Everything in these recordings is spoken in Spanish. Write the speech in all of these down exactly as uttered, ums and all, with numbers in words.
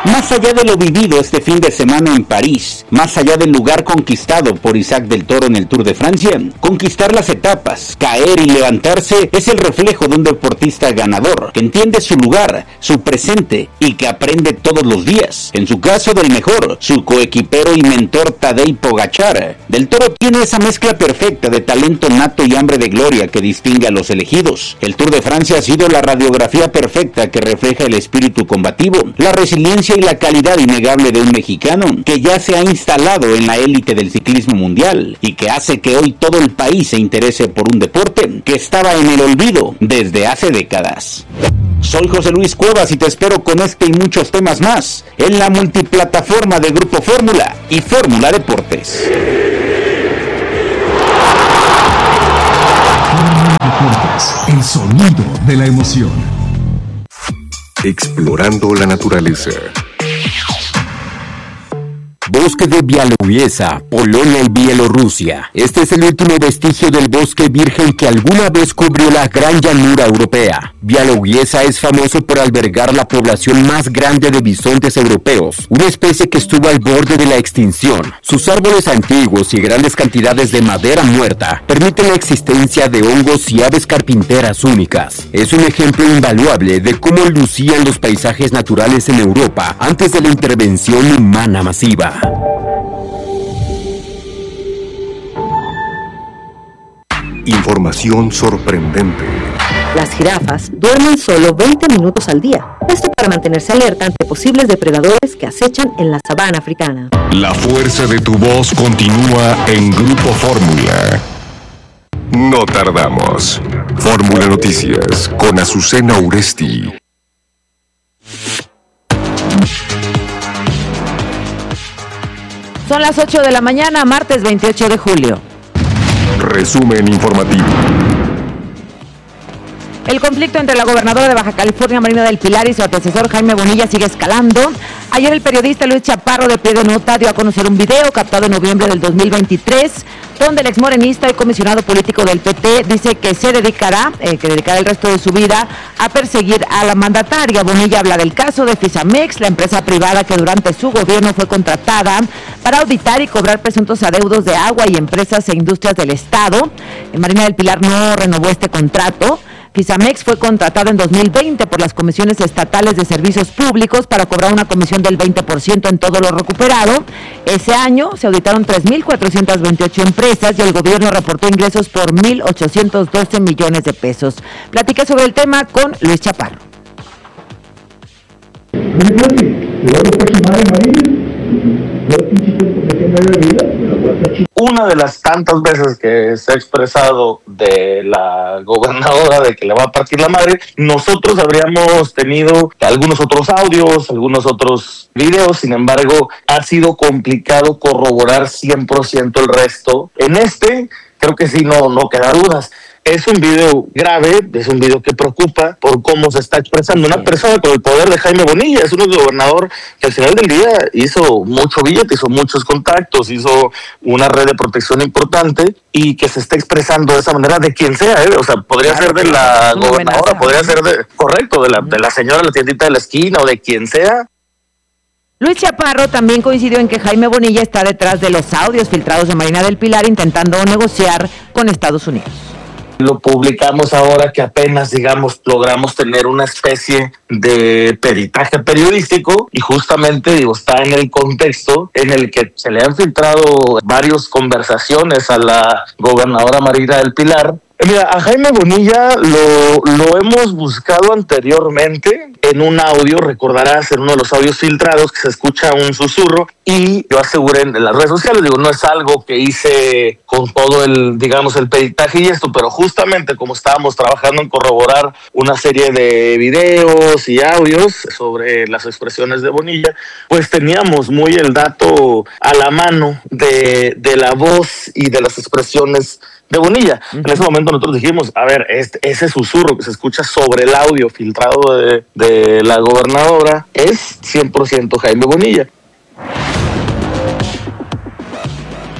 Más allá de lo vivido este fin de semana en París, más allá del lugar conquistado por Isaac del Toro en el Tour de Francia, conquistar las etapas, caer y levantarse es el reflejo de un deportista ganador, que entiende su lugar, su presente y que aprende todos los días. En su caso del mejor, su coequipero y mentor Tadej Pogačar. Del Toro tiene esa mezcla perfecta de talento nato y hambre de gloria que distingue a los elegidos. El Tour de Francia ha sido la radiografía perfecta que refleja el espíritu combativo, la resiliencia y la calidad innegable de un mexicano que ya se ha instalado en la élite del ciclismo mundial y que hace que hoy todo el país se interese por un deporte que estaba en el olvido desde hace décadas. Soy José Luis Cuevas y te espero con este y muchos temas más en la multiplataforma de Grupo Fórmula y Fórmula Deportes. El sonido de la emoción. Explorando la naturaleza. Bosque de Białowieża, Polonia y Bielorrusia. Este es el último vestigio del bosque virgen que alguna vez cubrió la gran llanura europea. Białowieża es famoso por albergar la población más grande de bisontes europeos, una especie que estuvo al borde de la extinción. Sus árboles antiguos y grandes cantidades de madera muerta permiten la existencia de hongos y aves carpinteras únicas. Es un ejemplo invaluable de cómo lucían los paisajes naturales en Europa antes de la intervención humana masiva. Información sorprendente. Las jirafas duermen solo veinte minutos al día. Esto para mantenerse alerta ante posibles depredadores que acechan en la sabana africana. La fuerza de tu voz continúa en Grupo Fórmula. No tardamos. Fórmula Noticias con Azucena Uresti. Son las ocho de la mañana, martes veintiocho de julio. Resumen informativo. El conflicto entre la gobernadora de Baja California, Marina del Pilar, y su antecesor Jaime Bonilla sigue escalando. Ayer el periodista Luis Chaparro, de Pie de Nota, dio a conocer un video captado en noviembre del dos mil veintitrés, donde el exmorenista y comisionado político del P T dice que se dedicará, eh, que dedicará el resto de su vida a perseguir a la mandataria. Bonilla habla del caso de Fisamex, la empresa privada que durante su gobierno fue contratada para auditar y cobrar presuntos adeudos de agua y empresas e industrias del Estado. Marina del Pilar no renovó este contrato. Fisamex fue contratado en dos mil veinte por las comisiones estatales de servicios públicos para cobrar una comisión del veinte por ciento en todo lo recuperado. Ese año se auditaron tres mil cuatrocientas veintiocho empresas y el gobierno reportó ingresos por mil ochocientos doce millones de pesos. Platiqué sobre el tema con Luis Chaparro. Una de las tantas veces que se ha expresado de la gobernadora de que le va a partir la madre, nosotros habríamos tenido algunos otros audios, algunos otros videos, sin embargo, ha sido complicado corroborar cien por ciento el resto. En este, creo que sí, no, no queda dudas. Es un video grave, es un video que preocupa por cómo se está expresando una persona con el poder de Jaime Bonilla. Es un gobernador que al final del día hizo mucho billete, hizo muchos contactos, hizo una red de protección importante y que se está expresando de esa manera de quien sea, ¿eh? O sea, podría ser de la gobernadora, podría ser de, correcto, de la, de la señora de la tiendita de la esquina o de quien sea. Luis Chaparro también coincidió en que Jaime Bonilla está detrás de los audios filtrados de Marina del Pilar intentando negociar con Estados Unidos. Lo publicamos ahora que apenas, digamos, logramos tener una especie de peritaje periodístico y justamente, digo, está en el contexto en el que se le han filtrado varias conversaciones a la gobernadora Marina del Pilar. Mira, a Jaime Bonilla lo, lo hemos buscado anteriormente en un audio, recordarás, en uno de los audios filtrados que se escucha un susurro y yo aseguré en las redes sociales, digo, no es algo que hice con todo el, digamos, el peritaje y esto, pero justamente como estábamos trabajando en corroborar una serie de videos y audios sobre las expresiones de Bonilla, pues teníamos muy el dato a la mano de, de la voz y de las expresiones de Bonilla. Uh-huh. En ese momento nosotros dijimos, a ver, este, ese susurro que se escucha sobre el audio filtrado de, de la gobernadora es cien por ciento Jaime Bonilla.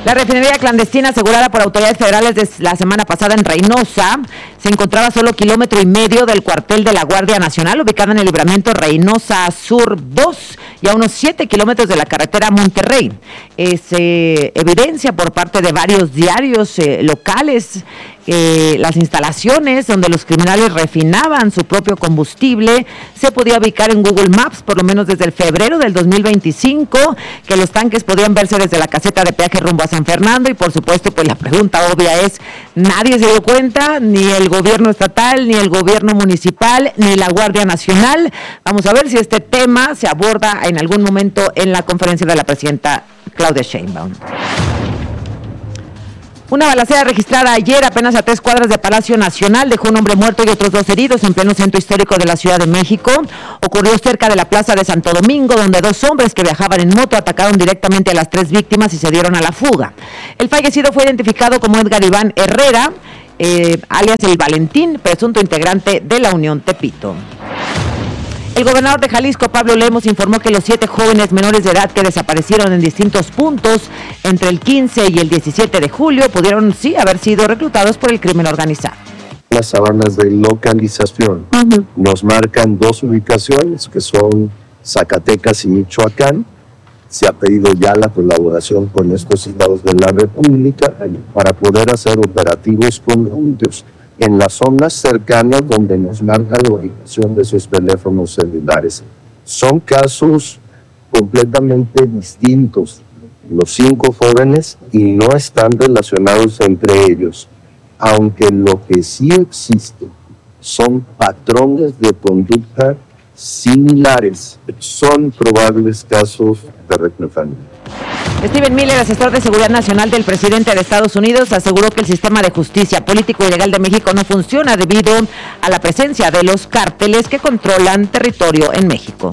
La refinería clandestina asegurada por autoridades federales desde la semana pasada en Reynosa se encontraba a solo kilómetro y medio del cuartel de la Guardia Nacional, ubicada en el libramiento Reynosa Sur dos y a unos siete kilómetros de la carretera Monterrey. Es eh, evidencia por parte de varios diarios eh, locales eh, las instalaciones donde los criminales refinaban su propio combustible se podía ubicar en Google Maps por lo menos desde el febrero del dos mil veinticinco, que los tanques podían verse desde la caseta de peaje rumbo a San Fernando y por supuesto pues la pregunta obvia es, nadie se dio cuenta, ni el gobierno estatal, ni el gobierno municipal, ni la Guardia Nacional. Vamos a ver si este tema se aborda en algún momento en la conferencia de la presidenta Claudia Sheinbaum. Una balacera registrada ayer apenas a tres cuadras de Palacio Nacional dejó un hombre muerto y otros dos heridos en pleno centro histórico de la Ciudad de México. Ocurrió cerca de la Plaza de Santo Domingo, donde dos hombres que viajaban en moto atacaron directamente a las tres víctimas y se dieron a la fuga. El fallecido fue identificado como Edgar Iván Herrera, eh, alias El Valentín, presunto integrante de la Unión Tepito. El gobernador de Jalisco, Pablo Lemos, informó que los siete jóvenes menores de edad que desaparecieron en distintos puntos entre el quince y el diecisiete de julio pudieron sí haber sido reclutados por el crimen organizado. Las sábanas de localización uh-huh. nos marcan dos ubicaciones que son Zacatecas y Michoacán. Se ha pedido ya la colaboración con estos estados de la República para poder hacer operativos conjuntos en las zonas cercanas donde nos marca la ubicación de sus teléfonos celulares. Son casos completamente distintos, los cinco jóvenes, y no están relacionados entre ellos, aunque lo que sí existe son patrones de conducta similares, son probables casos de reclutamiento. Stephen Miller, asesor de seguridad nacional del presidente de Estados Unidos, aseguró que el sistema de justicia político y legal de México no funciona debido a la presencia de los cárteles que controlan territorio en México.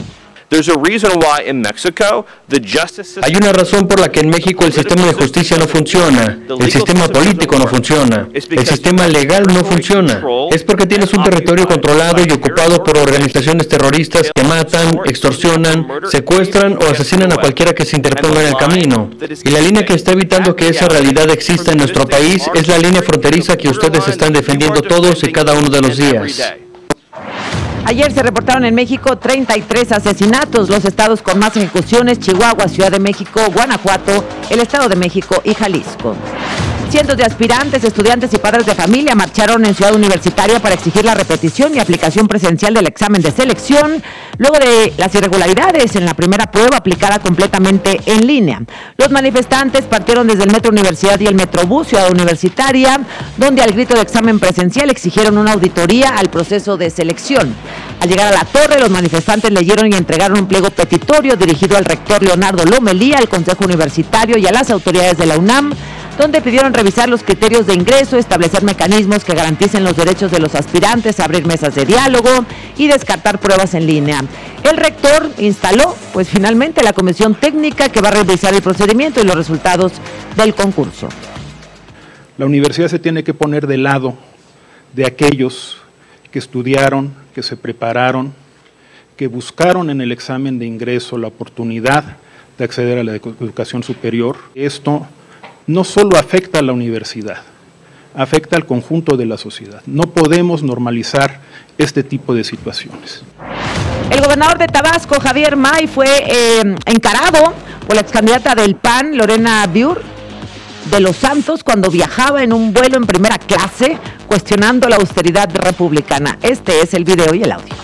Hay una razón por la que en México el sistema de justicia no funciona, el sistema político no funciona, el sistema legal no funciona. Es porque tienes un territorio controlado y ocupado por organizaciones terroristas que matan, extorsionan, secuestran o asesinan a cualquiera que se interponga en el camino. Y la línea que está evitando que esa realidad exista en nuestro país es la línea fronteriza que ustedes están defendiendo todos y cada uno de los días. Ayer se reportaron en México treinta y tres asesinatos. Los estados con más ejecuciones: Chihuahua, Ciudad de México, Guanajuato, el Estado de México y Jalisco. Cientos de aspirantes, estudiantes y padres de familia marcharon en Ciudad Universitaria para exigir la repetición y aplicación presencial del examen de selección, luego de las irregularidades en la primera prueba aplicada completamente en línea. Los manifestantes partieron desde el Metro Universidad y el Metrobús Ciudad Universitaria, donde al grito de examen presencial exigieron una auditoría al proceso de selección. Al llegar a la torre, los manifestantes leyeron y entregaron un pliego petitorio dirigido al rector Leonardo Lomelí, al Consejo Universitario y a las autoridades de la UNAM, donde pidieron revisar los criterios de ingreso, establecer mecanismos que garanticen los derechos de los aspirantes, abrir mesas de diálogo y descartar pruebas en línea. El rector instaló, pues finalmente, la comisión técnica que va a revisar el procedimiento y los resultados del concurso. La universidad se tiene que poner del lado de aquellos que estudiaron, que se prepararon, que buscaron en el examen de ingreso la oportunidad de acceder a la educación superior. Esto no solo afecta a la universidad, afecta al conjunto de la sociedad. No podemos normalizar este tipo de situaciones. El gobernador de Tabasco, Javier May, fue eh, encarado por la excandidata del P A N, Lorena Biur de los Santos, cuando viajaba en un vuelo en primera clase, cuestionando la austeridad republicana. Este es el video y el audio.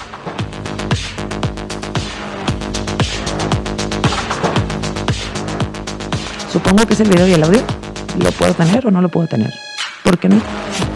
Supongo que es el video y el audio. ¿Lo puedo tener o no lo puedo tener? ¿Por qué no?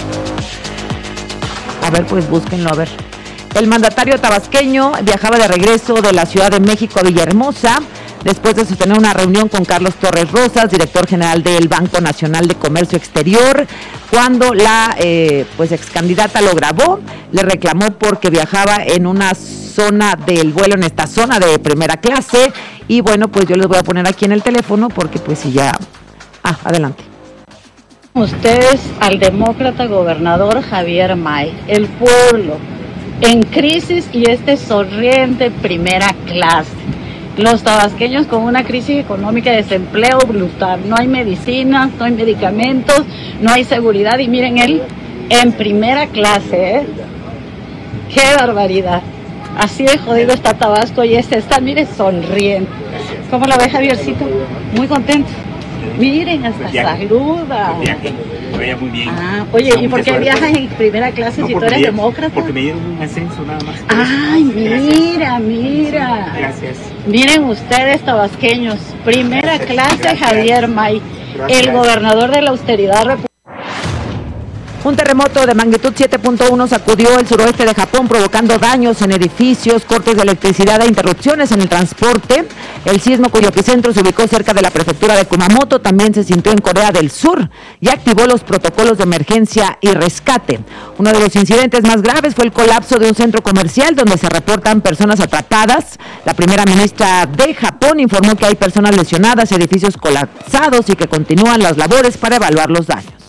A ver, pues búsquenlo, a ver. El mandatario tabasqueño viajaba de regreso de la Ciudad de México a Villahermosa, después de sostener una reunión con Carlos Torres Rosas, director general del Banco Nacional de Comercio Exterior. Cuando la eh, pues ex candidata lo grabó, le reclamó porque viajaba en una zona del vuelo, en esta zona de primera clase. Y bueno, pues yo les voy a poner aquí en el teléfono porque pues si ya... Ah, adelante. Ustedes al demócrata gobernador Javier May, el pueblo en crisis y este sonriente primera clase. Los tabasqueños con una crisis económica de desempleo brutal. No hay medicinas, no hay medicamentos, no hay seguridad. Y miren, él en primera clase, ¿eh? ¡Qué barbaridad! Así de jodido está Tabasco y este está, mire, sonriendo. ¿Cómo la ve, Javiercito? Muy contento. Miren, hasta saluda. Vaya muy bien. Ah, oye, ¿y por qué viajas en primera clase no, si tú eres me, demócrata? Porque me dieron un ascenso nada más. Ay, mira, mira. Gracias. Miren ustedes, tabasqueños. Primera Gracias. clase, Gracias. Javier May, Gracias. el gobernador de la austeridad republicana. Un terremoto de magnitud siete punto uno sacudió el suroeste de Japón, provocando daños en edificios, cortes de electricidad e interrupciones en el transporte. El sismo, cuyo epicentro se ubicó cerca de la prefectura de Kumamoto, también se sintió en Corea del Sur y activó los protocolos de emergencia y rescate. Uno de los incidentes más graves fue el colapso de un centro comercial donde se reportan personas atrapadas. La primera ministra de Japón informó que hay personas lesionadas, edificios colapsados y que continúan las labores para evaluar los daños.